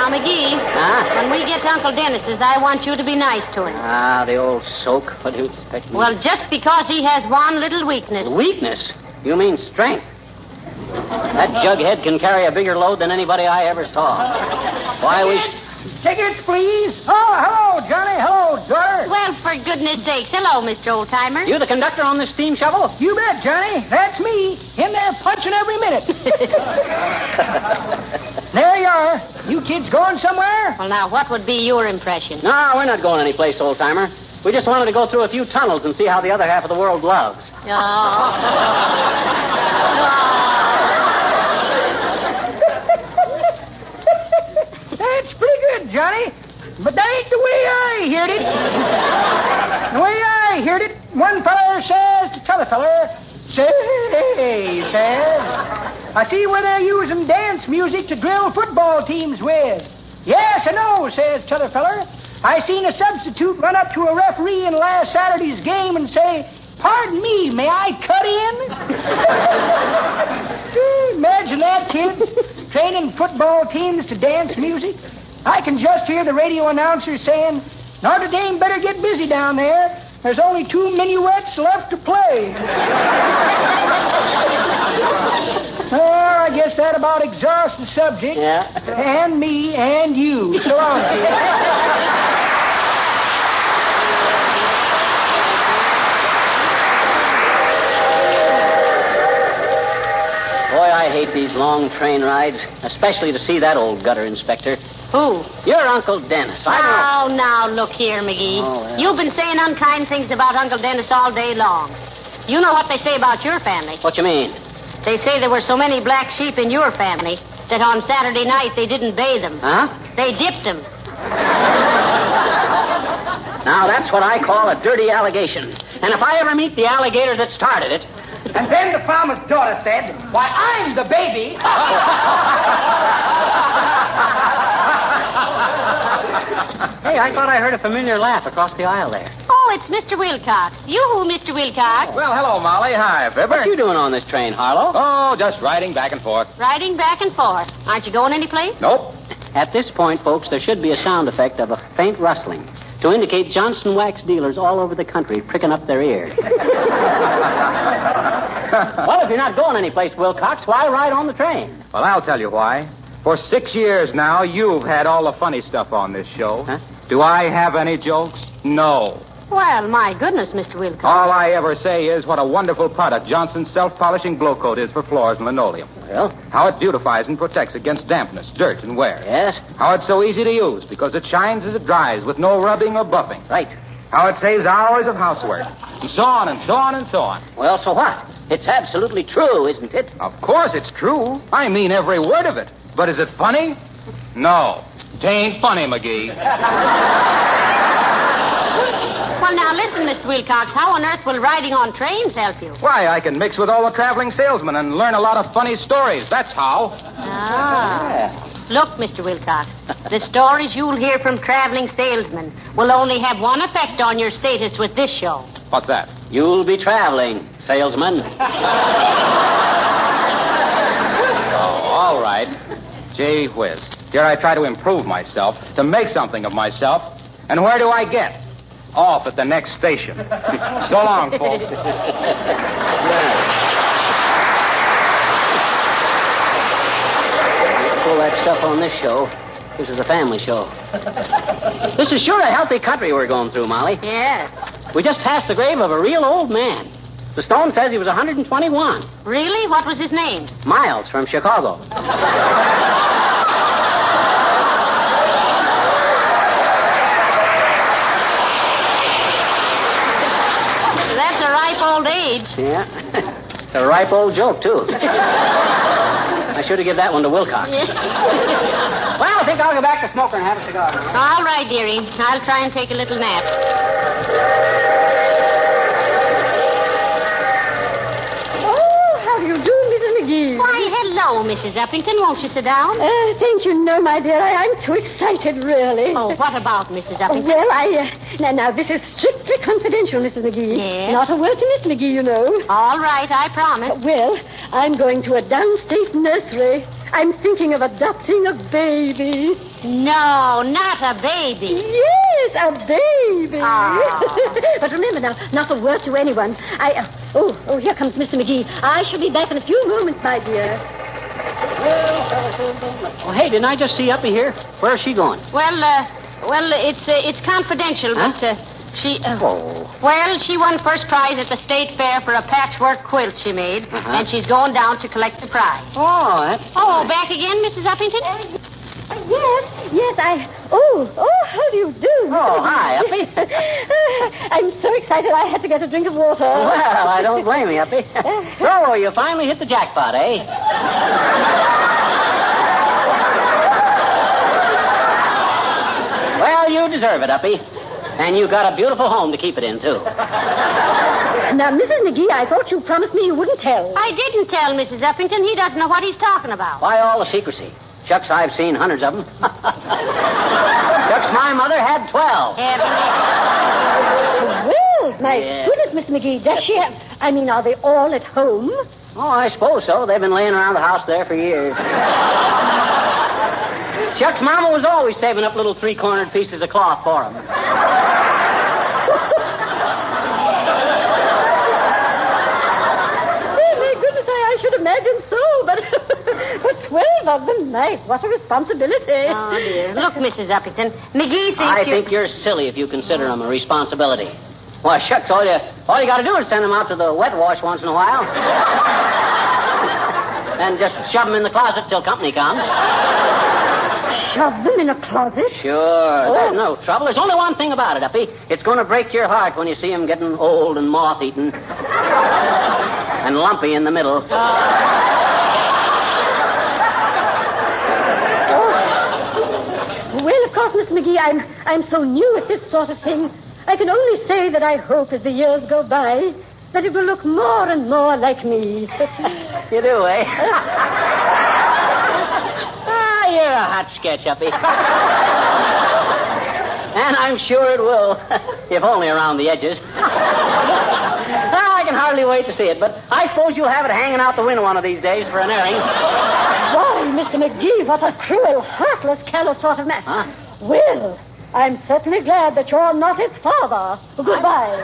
Now, McGee, when we get to Uncle Dennis's, I want you to be nice to him. Ah, the old soak. What do you expect me? Well, just because he has one little weakness. Weakness? You mean strength? That jughead can carry a bigger load than anybody I ever saw. Why, we... Tickets, please. Oh, hello, Johnny. Hello, Daughter. Well, for goodness sakes. Hello, Mr. Oldtimer. You the conductor on this steam shovel? You bet, Johnny. That's me. In there punching every minute. There you are. You kids going somewhere? Well, now, what would be your impression? No, we're not going anyplace, old-timer. We just wanted to go through a few tunnels and see how the other half of the world loves. That's pretty good, Johnny. But that ain't the way I heard it. The way I heard it, one feller says to t'other feller, say, says, I see where they're using dance music to drill football teams with. Yes, I know, says t'other feller. I seen a substitute run up to a referee in last Saturday's game and say, pardon me, may I cut in? Imagine that, kids, training football teams to dance music. I can just hear the radio announcer saying, Notre Dame better get busy down there. There's only 2 minuets left to play. Oh, I guess that about exhausts the subject. Yeah. And me and you. So long, kids. Boy, I hate these long train rides, especially to see that old gutter inspector. Who? Your Uncle Dennis. I know. Now, look here, McGee. Oh, well. You've been saying unkind things about Uncle Dennis all day long. You know what they say about your family. What you mean? They say there were so many black sheep in your family that on Saturday night they didn't bathe them. Huh? They dipped them. Now, that's what I call a dirty allegation. And if I ever meet the alligator that started it... And then the farmer's daughter said, why, I'm the baby. Hey, I thought I heard a familiar laugh across the aisle there. Oh, it's Mr. Wilcox. You, Mr. Wilcox. Well, hello, Molly. Hi, Fibber. What you doing on this train, Harlow? Oh, just riding back and forth. Riding back and forth. Aren't you going anyplace? Nope. At this point, folks, there should be a sound effect of a faint rustling to indicate Johnson wax dealers all over the country pricking up their ears. Well, if you're not going anyplace, Wilcox, why ride on the train? Well, I'll tell you why. For 6 years now, you've had all the funny stuff on this show. Huh? Do I have any jokes? No. Well, my goodness, Mr. Wilcox. All I ever say is what a wonderful product Johnson's self-polishing glow coat is for floors and linoleum. Well? How it beautifies and protects against dampness, dirt, and wear. Yes? How it's so easy to use because it shines as it dries with no rubbing or buffing. Right. How it saves hours of housework. And so on and so on and so on. Well, so what? It's absolutely true, isn't it? Of course it's true. I mean every word of it. But is it funny? No. It ain't funny, McGee. Well, now, listen, Mr. Wilcox. How on earth will riding on trains help you? Why, I can mix with all the traveling salesmen and learn a lot of funny stories. That's how. Ah. Look, Mr. Wilcox, the stories you'll hear from traveling salesmen will only have one effect on your status with this show. What's that? You'll be traveling, salesman. Oh, all right. Gee whiz. Here I try to improve myself, to make something of myself. And where do I get? Off at the next station. So long, folks. Pull that stuff on this show. This is a family show. This is sure a healthy country we're going through, Molly. Yes. We just passed the grave of a real old man. The stone says he was 121. Really? What was his name? Miles from Chicago. That's a ripe old age. Yeah. It's a ripe old joke, too. I should have given that one to Wilcox. Well, I think I'll go back to smoker and have a cigar. All right, dearie. I'll try and take a little nap. Oh, how do you do, Mrs. McGee? Why, hello, Mrs. Uppington. Won't you sit down? Thank you. No, my dear. I'm too excited, really. Oh, what about Mrs. Uppington? Well, now, this is strictly confidential, Mrs. McGee. Yes? Not a word to Miss McGee, you know. All right, I promise. Well, I'm going to a downstate nursery. I'm thinking of adopting a baby. No, not a baby. Yes, a baby. Ah. But remember now, not a word to anyone. Oh, here comes Mr. McGee. I shall be back in a few moments, my dear. Oh, hey, didn't I just see Uppy here? Where's she going? Well, it's confidential, but she... Oh. Well, she won first prize at the state fair for a patchwork quilt she made, and she's going down to collect the prize. Oh, that's... Oh, back again, Mrs. Uppington? Yes, Oh, how do you do? Oh, hi, Uppy. I'm so excited I had to get a drink of water. Well, I don't blame you, Uppy. So, you finally hit the jackpot, eh? Well, you deserve it, Uppy. And you got a beautiful home to keep it in, too. Now, Mrs. McGee, I thought you promised me you wouldn't tell. I didn't tell Mrs. Uppington. He doesn't know what he's talking about. Why all the secrecy? Shucks, I've seen hundreds of them. Shucks, my mother had 12. Well, my goodness, Mr. McGee, does she have... I mean, are they all at home? Oh, I suppose so. They've been laying around the house there for years. Shucks, Mama was always saving up little three-cornered pieces of cloth for them. Oh, my goodness, I should imagine so, but 12 of them, my, what a responsibility. Oh, dear. Look, Mrs. Uppington, McGee thinks I think you're silly if you consider them a responsibility. Why, shucks, all you got to do is send them out to the wet wash once in a while. And just shove them in the closet till company comes. Shove them in a closet? Sure. There's no trouble. There's only one thing about it, Uppy. It's going to break your heart when you see them getting old and moth-eaten. And lumpy in the middle. Well, of course, Miss McGee, I'm so new at this sort of thing. I can only say that I hope as the years go by that it will look more and more like me. You do, eh? You're a hot sketch, Uppy. And I'm sure it will, if only around the edges. I can hardly wait to see it, but I suppose you'll have it hanging out the window one of these days for an airing. Why, Mr. McGee, what a cruel, heartless, callous sort of man. Huh? Well, I'm certainly glad that you're not his father. Goodbye.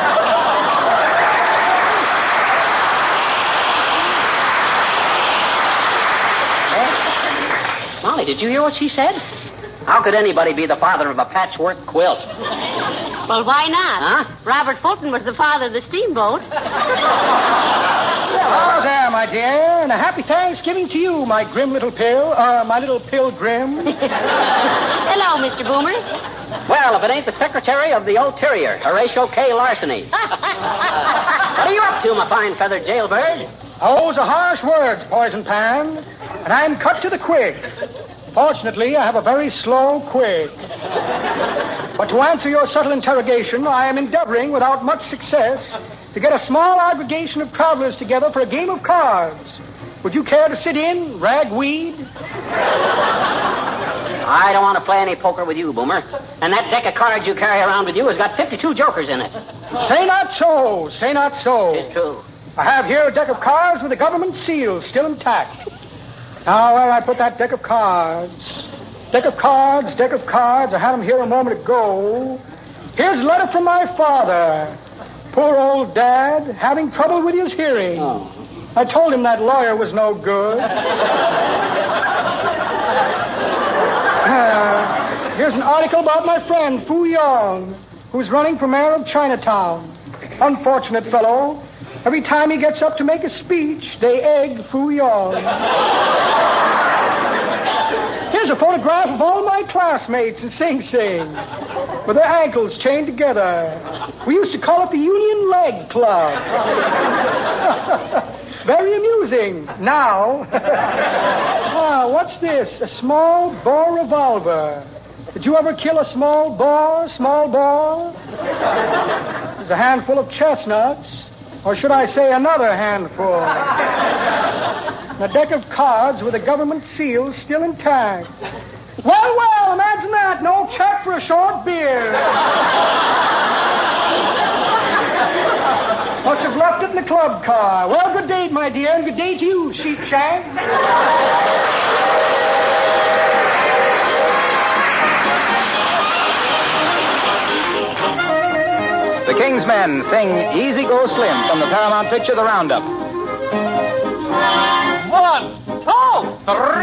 Molly, did you hear what she said? How could anybody be the father of a patchwork quilt? Well, why not? Huh? Robert Fulton was the father of the steamboat. Oh, there, my dear, and a happy Thanksgiving to you, my grim little my little pilgrim. Hello, Mr. Boomer. Well, if it ain't the Secretary of the Ulterior, Horatio K. Larceny. What are you up to, my fine feathered jailbird? Those are harsh words, Poison Pan, and I'm cut to the quick. Fortunately, I have a very slow quig. But to answer your subtle interrogation, I am endeavoring, without much success, to get a small aggregation of travelers together for a game of cards. Would you care to sit in, ragweed? I don't want to play any poker with you, Boomer. And that deck of cards you carry around with you has got 52 jokers in it. Say not so, say not so. It's true. I have here a deck of cards with the government seal still intact. Now, where I put that deck of cards? Deck of cards, deck of cards. I had them here a moment ago. Here's a letter from my father. Poor old Dad, having trouble with his hearing. Oh. I told him that lawyer was no good. Here's an article about my friend, Fu Yong, who's running for mayor of Chinatown. Unfortunate fellow. Every time he gets up to make a speech, they egg Fu Yong. Here's a photograph of all my classmates in Sing Sing, with their ankles chained together. We used to call it the Union Leg Club. Very amusing. Now, what's this? A small bore revolver. Did you ever kill a small bore? There's a handful of chestnuts. Or should I say another handful? A deck of cards with a government seal still intact. Well, imagine that. No check for a short beer. Must have left it in the club car. Well, good day, my dear, and good day to you, Sheepshag. The King's Men sing Easy Go Slim from the Paramount picture The Roundup. 1, 2, 3.